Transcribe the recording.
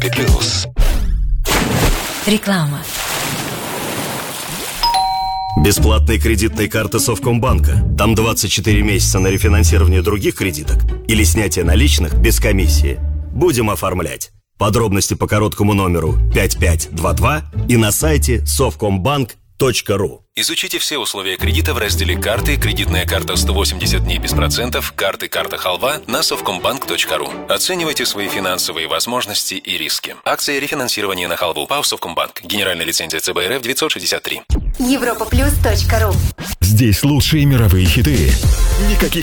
Реклама. Бесплатные кредитные карты Совкомбанка. Там 24 месяца на рефинансирование других кредиток или снятие наличных без комиссии. Будем оформлять. Подробности по короткому номеру 5522 и на сайте совкомбанк.ру. Изучите все условия кредита в разделе «Карты», «Кредитная карта 180 дней без процентов», «Карты», «Карта Халва» на совкомбанк.ру. Оценивайте свои финансовые возможности и риски. Акция рефинансирования на Халву. ПАО «Совкомбанк». Генеральная лицензия ЦБ РФ 963. Европаплюс.ру. Здесь лучшие мировые хиты. Никаких